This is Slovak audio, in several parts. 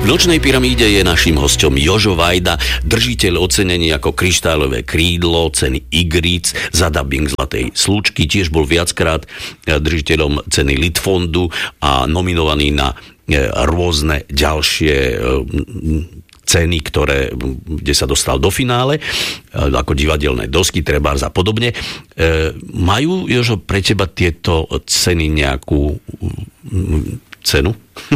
V Nočnej pyramíde je naším hosťom Jožo Vajda, držiteľ ocenení ako Kryštálové krídlo, ceny Igric, za dabing Zlatej slúčky, tiež bol viackrát držiteľom ceny Litfondu a nominovaný na rôzne ďalšie ceny, kde sa dostal do finále, ako divadelné dosky, trebárs a podobne. Majú, Jožo, pre teba tieto ceny nejakú cenu?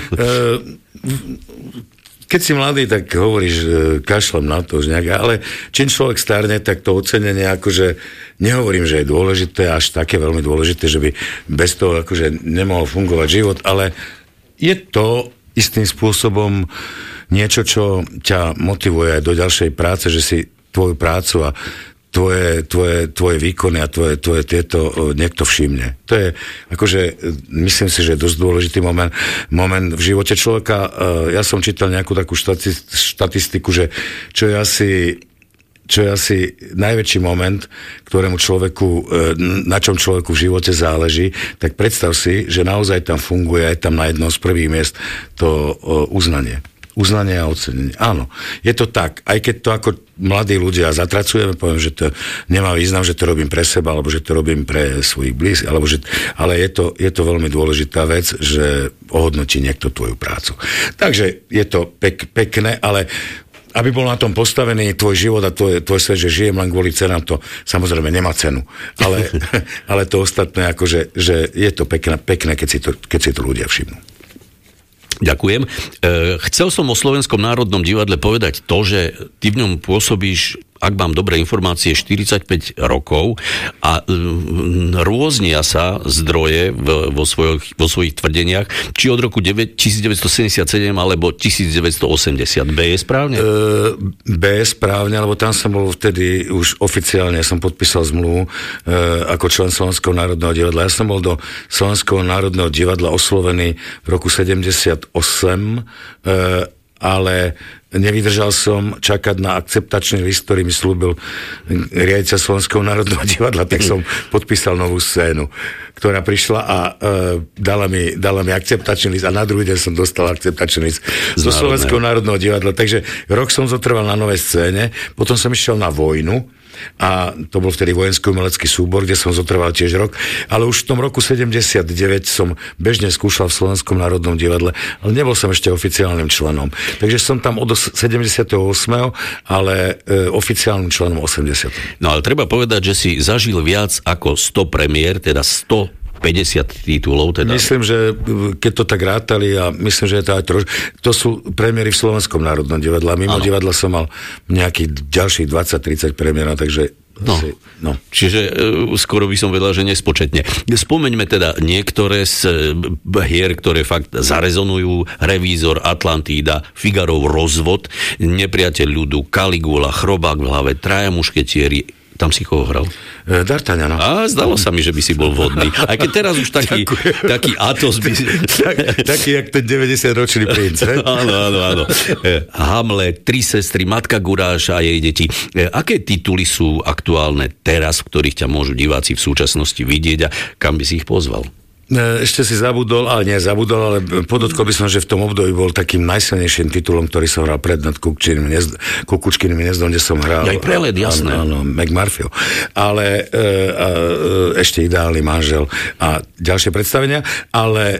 Keď si mladý, tak hovoríš, kašlem na to, ale čím človek starne, tak to ocenenie akože nehovorím, že je dôležité, až také veľmi dôležité, že by bez toho akože nemohol fungovať život, ale je to istým spôsobom niečo, čo ťa motivuje aj do ďalšej práce, že si tvoju prácu a tvoje výkony a tvoje tieto niekto všimne. To je, akože, myslím si, že je dosť dôležitý moment v živote človeka. Ja som čítal nejakú takú štatistiku, že čo je asi najväčší moment, na čom človeku v živote záleží, tak predstav si, že naozaj tam funguje aj tam na jednom z prvých miest to uznanie. Uznanie a ocenenie. Áno, je to tak. Aj keď to ako mladí ľudia zatracujeme, poviem, že to nemá význam, že to robím pre seba, alebo že to robím pre svojich blízkych, ale je to veľmi dôležitá vec, že ohodnotí niekto tvoju prácu. Takže je to pekné, ale aby bol na tom postavený tvoj život a tvoj svet, že žijem len kvôli cenám, to samozrejme nemá cenu. Ale to ostatné, akože, že je to pekné, keď si to ľudia všimnú. Ďakujem. Chcel som o Slovenskom národnom divadle povedať to, že ty v ňom pôsobíš, ak mám dobré informácie, 45 rokov a rôznia sa zdroje vo svojich tvrdeniach, či od roku 1977 alebo 1980. B je správne? B je správne, lebo tam som bol vtedy už oficiálne, som podpísal zmluvu ako člen Slovenského národného divadla. Ja som bol do Slovenského národného divadla oslovený v roku 78, ale nevydržal som čakať na akceptačný list, ktorý mi slúbil riaditeľ Slovenského národného divadla, tak som podpísal novú scénu, ktorá prišla a dala mi akceptačný list a na druhý deň som dostal akceptačný list zo Slovenského národného divadla. Takže rok som zotrval na novej scéne, potom som išiel na vojnu a to bol vtedy vojenský umelecký súbor, kde som zotrval tiež rok, ale už v tom roku 79 som bežne skúšal v Slovenskom národnom divadle, ale nebol som ešte oficiálnym členom. Takže som tam od 78, ale oficiálnym členom 80. No ale treba povedať, že si zažil viac ako 100 premiér, teda 150 titulov. Teda. Myslím, že keď to tak rátali a myslím, že je to aj to sú premiéry v Slovenskom národnom divadle. Mimo divadla som mal nejakých ďalších 20-30 premiérov, takže No. Čiže skoro by som vedel, že nespočetne. Spomeňme teda niektoré z hier, ktoré fakt zarezonujú. Revízor, Atlantída, Figarov rozvod, Nepriateľ ľudu, Kaligula, Chrobák v hlave, Traja mušketieri. Tam si koho hral? D'Artagnana. A zdalo sa mi, že by si bol vhodný. Aj keď teraz už taký Athos by... Taký, jak ten 90-ročný princ. Áno. Hamlet, Tri sestry, Matka Guráš a jej deti. Aké tituly sú aktuálne teraz, v ktorých ťa môžu diváci v súčasnosti vidieť a kam by si ich pozval? Ešte si zabudol, ale podotkol by som, že v tom období bol takým najsilnejším titulom, ktorý som hral pred nad Kukučkyným hniezdom, kde som hral... Aj Prelet, jasné. Áno, McMurphyho. Ale ešte Ideálny manžel a ďalšie predstavenia, ale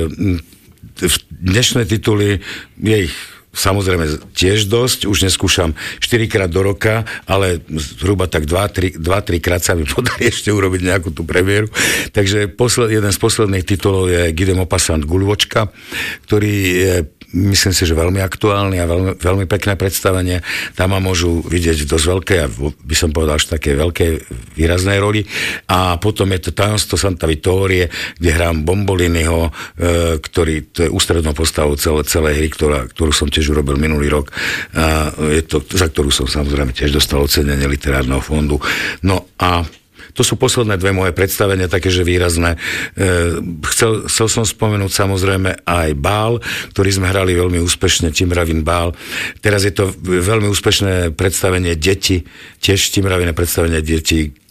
dnešné tituly je ich samozrejme tiež dosť, už neskúšam 4-krát do roka, ale zhruba tak 2-3 krát sa mi podarí ešte urobiť nejakú tú premiéru. Takže jeden z posledných titulov je Guy de Maupassant Guľôčka, ktorý je, myslím si, že veľmi aktuálny a veľmi pekné predstavenie. Tam ma môžu vidieť v dosť veľkej, a by som povedal, že také veľkej výraznej roli. A potom je to Tajomstvo Santa Vittorie, kde hrám Bomboliniho, ktorý to je ústrednou postavou celej hry, ktorú som tiež urobil minulý rok. A je to, za ktorú som samozrejme tiež dostal ocenenie Literárneho fondu. No a to sú posledné dve moje predstavenia, takéže výrazné. Chcel som spomenúť samozrejme aj Bál, ktorý sme hrali veľmi úspešne, Timravin Bál. Teraz je to veľmi úspešné predstavenie Deti, tiež Timraviné predstavenie Detí,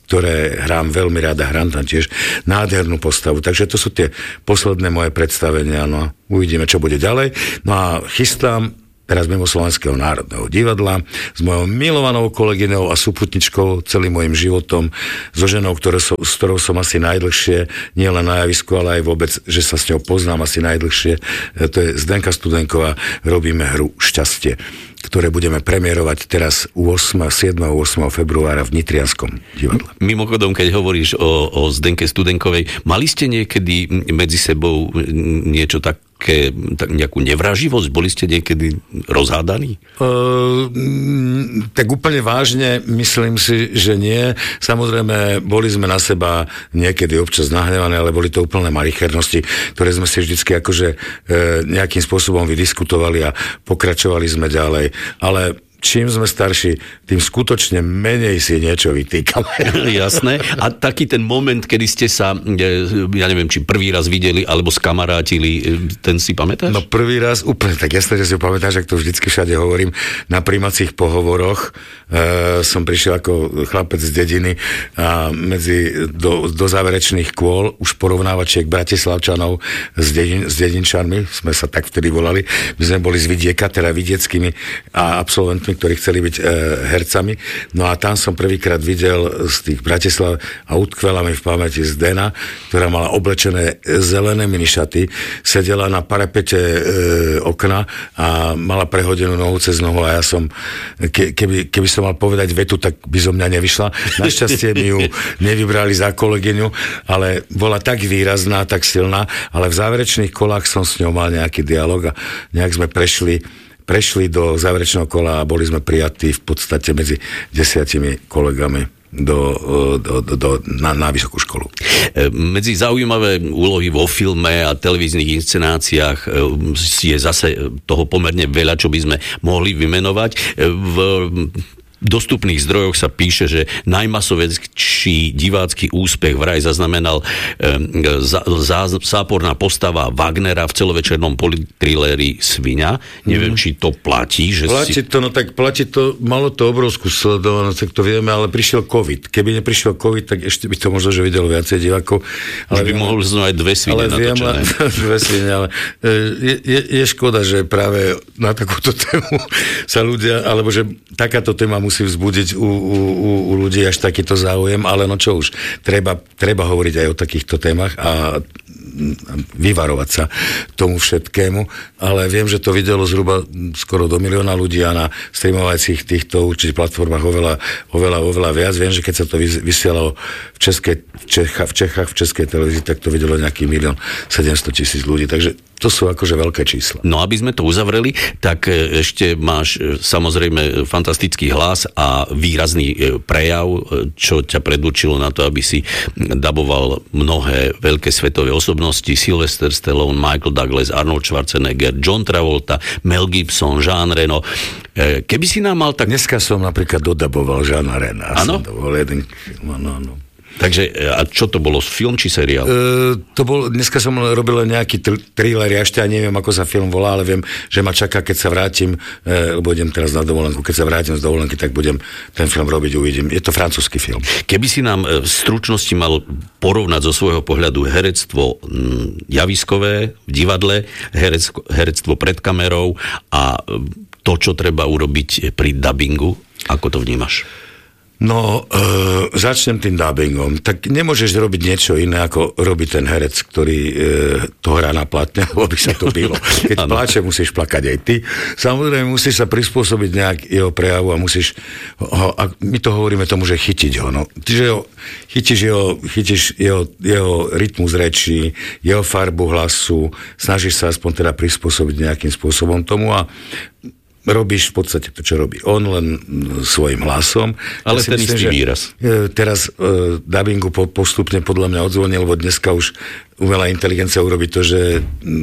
ktoré hrám veľmi rád a hrám tam tiež nádhernú postavu. Takže to sú tie posledné moje predstavenia. No a uvidíme, čo bude ďalej. No a chystám teraz mimo Slovenského národného divadla s mojou milovanou kolegyňou a súputničkou celým mojim životom, so ženou, s ktorou som asi najdlhšie, nie len na javisku, ale aj vôbec, že sa s ňou poznám asi najdlhšie. To je Zdenka Studenková. Robíme hru Šťastie, ktoré budeme premiérovať teraz 7. a 8. februára v Nitrianskom divadle. Mimochodom, keď hovoríš o Zdenke Studenkovej, mali ste niekedy medzi sebou niečo nejakú nevraživosť? Boli ste niekedy rozhádaní? Tak úplne vážne myslím si, že nie. Samozrejme, boli sme na seba niekedy občas nahnevaní, ale boli to úplne malichernosti, ktoré sme si vždycky akože nejakým spôsobom vydiskutovali a pokračovali sme ďalej. Ale čím sme starší, tým skutočne menej si niečo vytýkame. Jasné. A taký ten moment, kedy ste sa, ja neviem, či prvý raz videli, alebo skamarátili, ten si pamätáš? No prvý raz, úplne tak jasné, že si ho pamätáš, ak to vždycky všade hovorím, na príjmacích pohovoroch som prišiel ako chlapec z dediny a do záverečných kôl už porovnávačiek Bratislavčanov s dedinčanmi, sme sa tak vtedy volali, my sme boli z vidieka, teda vidieckými a absolventmi, ktorí chceli byť hercami. No a tam som prvýkrát videl z tých Bratislav a utkvela mi v pamäti Zdena, ktorá mala oblečené zelené minišaty, sedela na parapete okna a mala prehodenú nohu cez nohu a ja som, keby som mal povedať vetu, tak by zo mňa nevyšla. Našťastie mi ju nevybrali za kolegyňu, ale bola tak výrazná, tak silná, ale v záverečných kolách som s ňou mal nejaký dialog a nejak sme prešli do záverečného kola a boli sme prijatí v podstate medzi 10 kolegami na vysokú školu. Medzi zaujímavé úlohy vo filme a televíznych inscenáciách je zase toho pomerne veľa, čo by sme mohli vymenovať. V dostupných zdrojoch sa píše, že najmasovejší divácky úspech vraj zaznamenal záporná postava Wagnera v celovečernom politriléri Sviňa. Neviem, či to platí. Platí to, malo to obrovskú sledovanosť, tak to vieme, ale prišiel COVID. Keby neprišiel COVID, tak ešte by to možno, že videlo viacej divákov. Ale by mohol znať 2 svine natočené. 2 svine, ale je škoda, že práve na takúto tému sa ľudia, alebo že takáto téma musí vzbudiť u ľudí až takýto záujem, ale no čo už, treba hovoriť aj o takýchto témach a vyvarovať sa tomu všetkému, ale viem, že to videlo zhruba skoro do 1 milióna ľudí a na streamovacích týchto určite platformách oveľa viac. Viem, že keď sa to vysielalo v Čechách, v českej televízii, tak to videlo nejaký 1 700 000 ľudí, takže to sú akože veľké čísla. No aby sme to uzavreli, tak ešte máš samozrejme fantastický hlas a výrazný prejav, čo ťa predurčilo na to, aby si daboval mnohé veľké svetové osobnosti, Sylvester Stallone, Michael Douglas, Arnold Schwarzenegger, John Travolta, Mel Gibson, Jean Reno. Keby si nám mal tak... Dneska som napríklad dodaboval Jeana Rena. Áno? Áno. Takže, a čo to bolo, film či seriál? Dneska som robil nejaký thriller, ja ešte neviem, ako sa film volá, ale viem, že ma čaká, keď sa vrátim, lebo idem teraz na dovolenku, keď sa vrátim z dovolenky, tak budem ten film robiť, uvidím. Je to francúzsky film. Keby si nám v stručnosti mal porovnať zo svojho pohľadu herectvo javiskové v divadle, herectvo pred kamerou a to, čo treba urobiť pri dabingu, ako to vnímaš? No, začnem tým dubbingom. Tak nemôžeš robiť niečo iné, ako robí ten herec, ktorý to hrá na platne, lebo by sa to bylo. Keď pláče, musíš plakať aj ty. Samozrejme, musíš sa prispôsobiť nejak jeho prejavu a musíš ho, a my to hovoríme tomu, že chytiť ho. No. Čiže chytíš jeho rytmus rečí, jeho farbu hlasu, snažíš sa aspoň teda prispôsobiť nejakým spôsobom tomu a robíš v podstate to, čo robí on, len svojim hlasom. Ale ten istý výraz. Teraz dabingu postupne podľa mňa odzvonil, lebo dneska už umelá inteligencia urobí to, že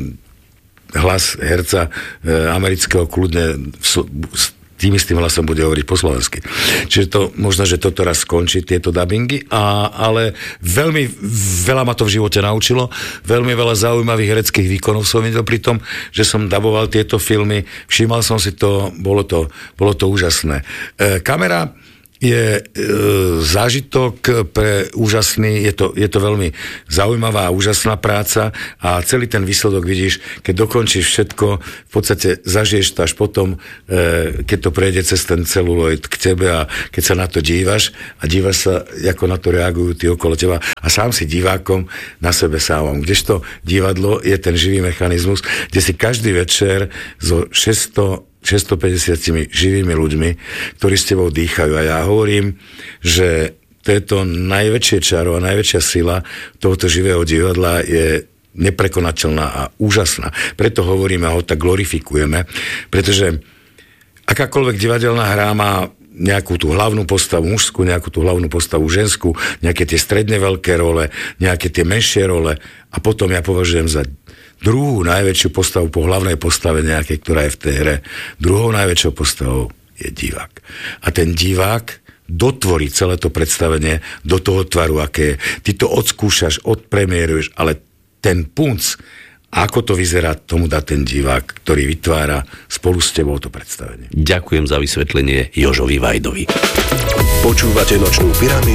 hlas herca amerického kľudne tým istým hlasom bude hovoriť po slovensky. Čiže to, možno, že toto raz skončí, tieto dabingy, ale veľmi veľa ma to v živote naučilo, veľmi veľa zaujímavých hereckých výkonov som videl pri tom, že som daboval tieto filmy, všímal som si to, bolo to úžasné. Kamera je zážitok pre úžasný, je to veľmi zaujímavá a úžasná práca a celý ten výsledok vidíš, keď dokončíš všetko, v podstate zažiješ to až potom, keď to prejde cez ten celuloid k tebe a keď sa na to dívaš a dívaš sa, ako na to reagujú tí okolo teba a sám si divákom na sebe sávom. Kdežto divadlo je ten živý mechanizmus, kde si každý večer zo 650 živými ľuďmi, ktorí s tebou dýchajú. A ja hovorím, že to je to najväčšie čaro a najväčšia sila tohoto živého divadla je neprekonateľná a úžasná. Preto hovoríme a ho tak glorifikujeme, pretože akákoľvek divadelná hra má nejakú tú hlavnú postavu mužskú, nejakú tú hlavnú postavu ženskú, nejaké tie stredne veľké role, nejaké tie menšie role a potom ja považujem za druhú najväčšiu postavu po hlavnej postave nejakej, ktorá je v tej hre. Druhou najväčšou postavou je divák. A ten divák dotvorí celé to predstavenie do toho tvaru, aké je. Ty to odskúšaš, odpremieruješ, ale ten punc, ako to vyzerá, tomu dá ten divák, ktorý vytvára spolu s tebou to predstavenie. Ďakujem za vysvetlenie Jožovi Vajdovi. Počúvate Nočnú pyramídu